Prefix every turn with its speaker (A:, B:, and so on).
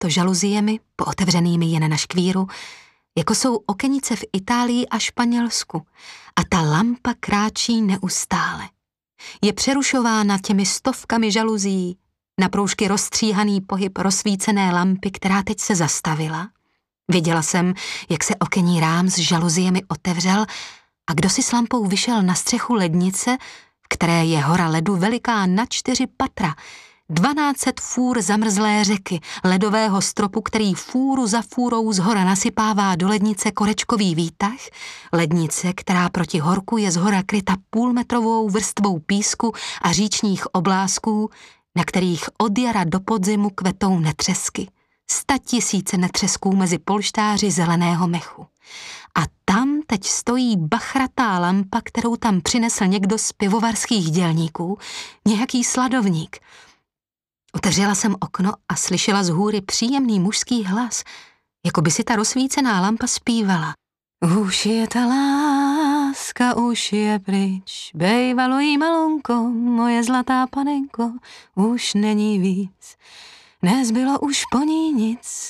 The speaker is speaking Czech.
A: to žaluziemi, pootevřenými jen na škvíru, jako jsou okenice v Itálii a Španělsku, a ta lampa kráčí neustále. Je přerušována těmi stovkami žaluzí, na proužky rozstříhaný pohyb rozsvícené lampy, která teď se zastavila. Viděla jsem, jak se okenní rám s žaluziemi otevřel a kdo si s lampou vyšel na střechu lednice, v které je hora ledu veliká na 4 patra, 1200 fůr zamrzlé řeky, ledového stropu, který fůru za fůrou z hora nasypává do lednice korečkový výtah, lednice, která proti horku je z hora kryta půlmetrovou vrstvou písku a říčních oblásků, na kterých od jara do podzimu kvetou netřesky. 100 000 netřesků mezi polštáři zeleného mechu. A tam teď stojí bachratá lampa, kterou tam přinesl někdo z pivovarských dělníků, nějaký sladovník. Otevřela jsem okno a slyšela z hůry příjemný mužský hlas, jako by si ta rozsvícená lampa zpívala. Už je ta láska, už je pryč, bejvalo jí malonko, moje zlatá panenko, už není víc, nezbylo už po ní nic.